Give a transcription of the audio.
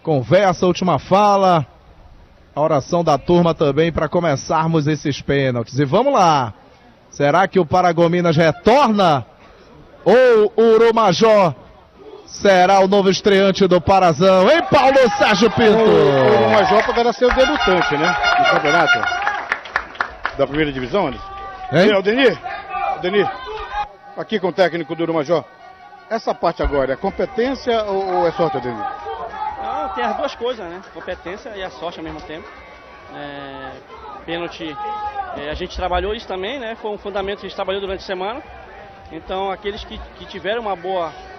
conversa, última fala, a oração da turma também para começarmos esses pênaltis. E vamos lá, será que o Paragominas retorna? Ou o Urumajó será o novo estreante do Parazão, hein, Paulo Sérgio Pinto? O Urumajó poderá ser o debutante, né, no campeonato da primeira divisão, Anderson. Hein? O Denir, aqui com o técnico do Urumajó, essa parte agora é competência ou é sorte, Denir? Não, tem as duas coisas, né, competência e a sorte ao mesmo tempo. Pênalti, a gente trabalhou isso também, né, foi um fundamento que a gente trabalhou durante a semana. Então aqueles que tiveram uma boa